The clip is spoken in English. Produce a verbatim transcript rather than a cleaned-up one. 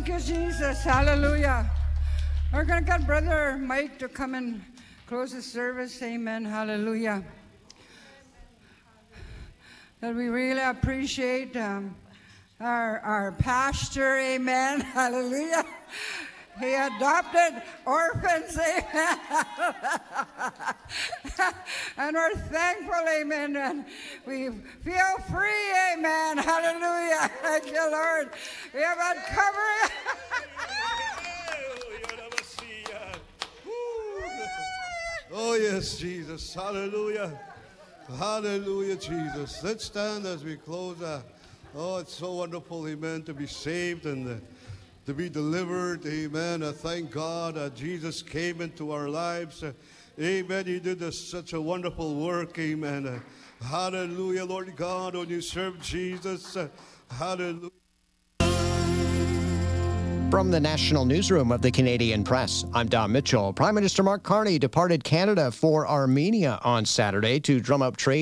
Thank you, Jesus. Hallelujah. We're going to get Brother Mike to come and close the service. Amen. Hallelujah. That we really appreciate um, our, our pastor. Amen. Hallelujah. He adopted orphans, amen. And we're thankful, amen. And we feel free, amen. Hallelujah. Thank you, Lord. We have uncovered. Oh, yes, Jesus. Hallelujah. Hallelujah, Jesus. Let's stand as we close. Uh, oh, it's so wonderful, amen, to be saved and uh, to be delivered, amen. Uh, thank God uh, Jesus came into our lives. Uh, amen. He did uh, such a wonderful work, amen. Uh, hallelujah, Lord God, when you serve Jesus. Uh, hallelujah. From the National Newsroom of the Canadian Press, I'm Don Mitchell. Prime Minister Mark Carney departed Canada for Armenia on Saturday to drum up trade